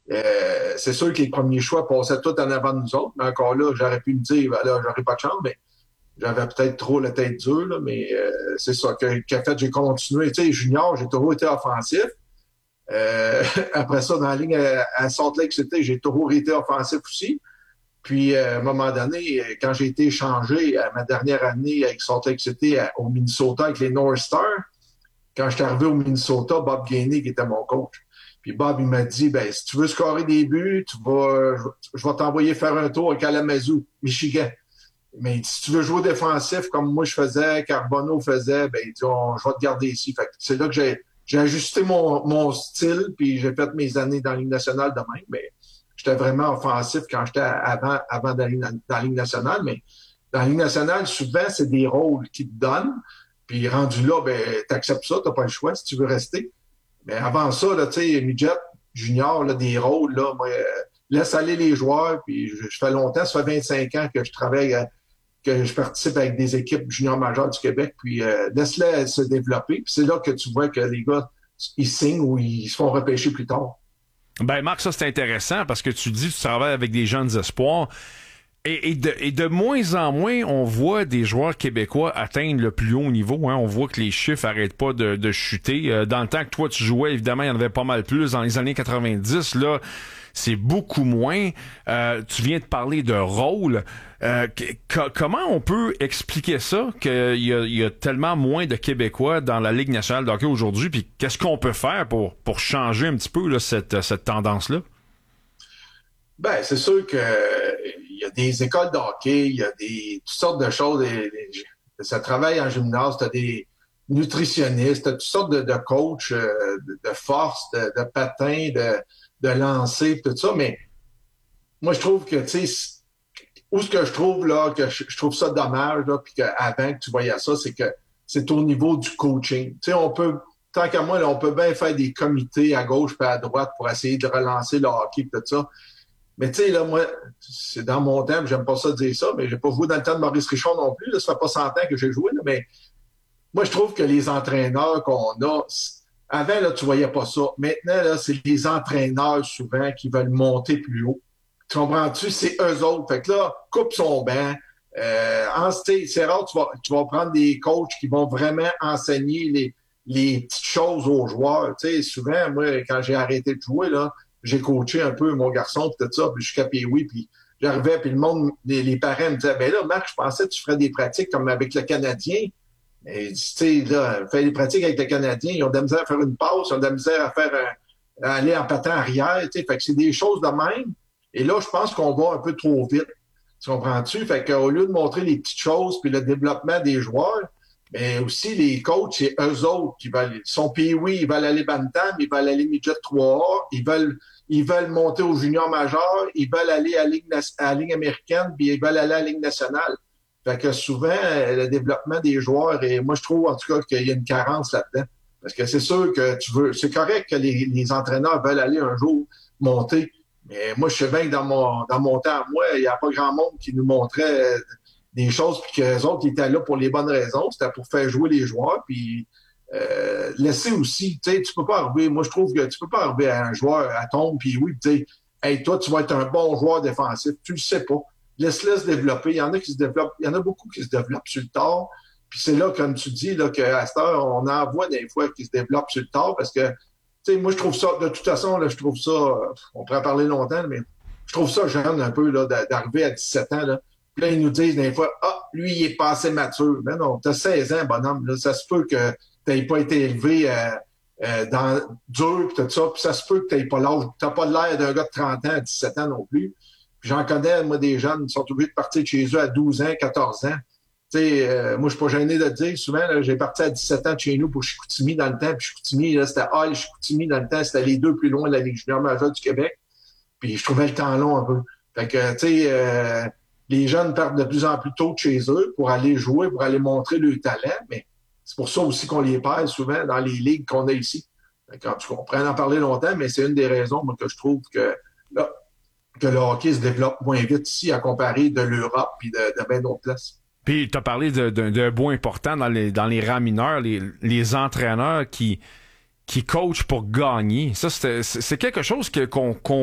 C'est sûr que les premiers choix passaient tout en avant de nous autres, mais encore là, j'aurais pu me dire, ben là, j'aurais pas de chance, mais j'avais peut-être trop la tête dure, là, mais c'est ça qu'a fait, j'ai continué. Tu sais, junior, j'ai toujours été offensif. Après ça, dans la ligne à Salt Lake City, j'ai toujours été offensif aussi. Puis, à un moment donné, quand j'ai été échangé à ma dernière année avec Salt Lake City au Minnesota avec les North Stars, quand je suis arrivé au Minnesota, Bob Gainey, qui était mon coach. Puis Bob, il m'a dit, ben, si tu veux scorer des buts, je vais t'envoyer faire un tour à Kalamazoo, Michigan. Mais si tu veux jouer défensif comme moi je faisais, Carbonneau faisait, ben, je vais te garder ici. Fait que c'est là que j'ai ajusté mon style, puis j'ai fait mes années dans la Ligue nationale de même. Mais j'étais vraiment offensif quand j'étais avant d'aller dans la Ligue nationale. Mais dans la Ligue nationale, souvent, c'est des rôles qui te donnent. Puis rendu là, ben, t'acceptes ça, t'as pas le choix si tu veux rester. Mais avant ça, là, tu sais, midget, junior, là, des rôles, là, moi, laisse aller les joueurs. Puis je fais longtemps, ça fait 25 ans que je travaille, que je participe avec des équipes juniors majeures du Québec. Puis laisse-les se développer. Puis c'est là que tu vois que les gars, ils signent ou ils se font repêcher plus tard. Ben, Marc, ça c'est intéressant parce que tu dis que tu travailles avec des jeunes espoirs. Et de moins en moins, on voit des joueurs québécois atteindre le plus haut niveau. Hein. On voit que les chiffres arrêtent pas de chuter. Dans le temps que toi, tu jouais, évidemment, il y en avait pas mal plus. Dans les années 90, là, c'est beaucoup moins. Tu viens de parler de rôle. Comment on peut expliquer ça, qu'il y a tellement moins de Québécois dans la Ligue nationale de hockey aujourd'hui? Puis qu'est-ce qu'on peut faire pour changer un petit peu là, cette tendance-là? Ben, c'est sûr que il y a des écoles de hockey, il y a toutes sortes de choses. Ça travaille en gymnase, tu as des nutritionnistes, tu as toutes sortes de coachs de force, de patins, de lancer, tout ça. Mais moi, je trouve que, tu sais, où ce que je trouve là, que je trouve ça dommage, là, puis qu'avant que tu voyais ça, c'est que c'est au niveau du coaching. Tu sais, tant qu'à moi, là, on peut bien faire des comités à gauche et à droite pour essayer de relancer le hockey, tout ça. Mais tu sais, là, moi, c'est dans mon temps, j'aime pas ça dire ça, mais j'ai pas joué dans le temps de Maurice Richard non plus. Là, ça fait pas 100 ans que j'ai joué, là, mais moi, je trouve que les entraîneurs qu'on a, avant, là, tu voyais pas ça. Maintenant, là, c'est les entraîneurs souvent qui veulent monter plus haut. Tu comprends-tu? C'est eux autres. Fait que là, coupe son banc. C'est rare, tu vas prendre des coachs qui vont vraiment enseigner les petites choses aux joueurs. Tu sais, souvent, moi, quand j'ai arrêté de jouer, là, j'ai coaché un peu mon garçon, puis tout ça, puis jusqu'à oui, puis j'arrivais, puis le monde, les parents me disaient, ben là, Marc, je pensais que tu ferais des pratiques comme avec le Canadien. Mais, tu sais, là, faire des pratiques avec le Canadien, ils ont de la misère à faire une passe, ils ont de la misère à aller en patin arrière, tu sais, fait que c'est des choses de même. Et là, je pense qu'on va un peu trop vite. Tu comprends-tu? Fait qu'au lieu de montrer les petites choses puis le développement des joueurs, mais aussi les coachs, c'est eux autres qui veulent, ils sont oui, ils veulent aller Bantam, ils veulent aller Midget 3A, ils veulent monter au junior majeur, ils veulent aller à la Ligue américaine, puis ils veulent aller à la Ligue nationale. Fait que souvent, le développement des joueurs, et moi, je trouve en tout cas qu'il y a une carence là-dedans. Parce que c'est sûr que c'est correct que les entraîneurs veulent aller un jour monter. Mais moi, je sais bien que dans mon temps, moi, il n'y a pas grand monde qui nous montrait des choses, puis qu'eux autres, ils étaient là pour les bonnes raisons. C'était pour faire jouer les joueurs, puis laisser aussi, tu sais, tu peux pas arriver, moi, je trouve que tu peux pas arriver à un joueur à tombe, puis oui, tu sais, hey, toi, tu vas être un bon joueur défensif. Tu le sais pas. Laisse-le se développer. Il y en a qui se développent, il y en a beaucoup qui se développent sur le tard. Puis c'est là, comme tu dis, là, qu'à cette heure, on en voit des fois qui se développent sur le tard parce que, tu sais, moi, je trouve ça, de toute façon, là, je trouve ça, on pourrait en parler longtemps, mais je trouve ça jeune un peu, là, d'arriver à 17 ans, là. Puis là, ils nous disent des fois, ah, lui, il est pas assez mature. Mais non, t'as 16 ans, bonhomme, là. Ça se peut que t'aies pas été élevé, dans dur pis tout ça, puis ça se peut que t'as pas l'air d'un gars de 30 ans à 17 ans non plus. Puis j'en connais, moi, des jeunes qui sont obligés de partir de chez eux à 12 ans, 14 ans. Tu sais, moi, je suis pas gêné de le dire. Souvent, là, j'ai parti à 17 ans de chez nous pour Chicoutimi dans le temps. Puis Chicoutimi, là, c'était Hall et Chicoutimi dans le temps. C'était les deux plus loin de la Ligue junior majeure du Québec. Puis je trouvais le temps long un peu. Fait que, tu sais, les jeunes partent de plus en plus tôt de chez eux pour aller jouer, pour aller montrer leur talent. Mais c'est pour ça aussi qu'on les perd souvent dans les ligues qu'on a ici. Fait que, en tout cas, on pourrait en parler longtemps, mais c'est une des raisons, moi, que je trouve que là, que le hockey se développe moins vite ici à comparer de l'Europe puis de bien d'autres places. Puis tu as parlé d'un bout important dans les rangs mineurs, les entraîneurs qui coachent pour gagner. Ça, c'est quelque chose qu'on